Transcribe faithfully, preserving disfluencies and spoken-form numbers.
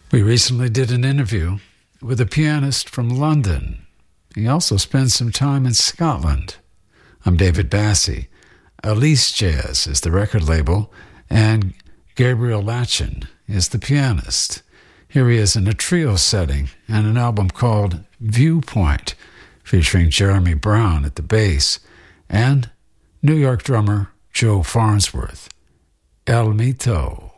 We recently did an interview with a pianist from London. He also spent some time in Scotland. I'm David Bassi. Elise Jazz is the record label, and Gabriel Latchin is the pianist. Here he is in a trio setting and an album called Viewpoint, featuring Jeremy Brown at the bass and New York drummer Joe Farnsworth. El Mito.